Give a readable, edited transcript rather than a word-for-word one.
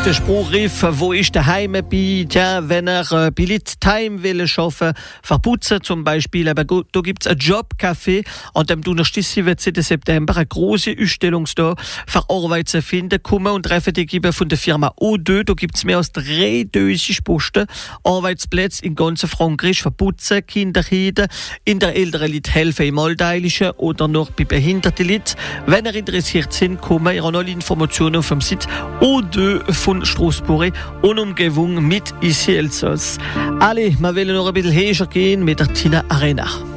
Der Spruchriff, wo ist daheim bei? Tja, wenn bei Leuten Time will arbeiten, verputzen zum Beispiel, aber da gibt es ein Jobcafé. An dem Donnerstag, 17. September, eine große Ausstellung da für Arbeit zu finden. Kommen und treffen die Geber von der Firma O2. Da gibt es mehr als 3000 Posten, Arbeitsplätze in ganz Frankreich, verputzen, Kinderhüten, in der älteren Leute helfen im Alltäglichen oder noch bei behinderten Leuten. Wenn ihr interessiert sind, kommen ihr an alle Informationen auf dem Site O2 von Strasbourg und Umgebung mit ici Elsass. Alle, wir wollen noch ein bisschen höher gehen mit der Tina Arena.